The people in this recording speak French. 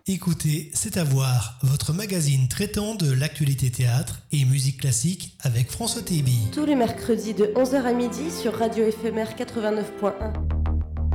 Écoutez, c'est à voir, votre magazine traitant de l'actualité théâtre et musique classique avec François Téby. Tous les mercredis de 11h à midi sur Radio Éphémère 89.1.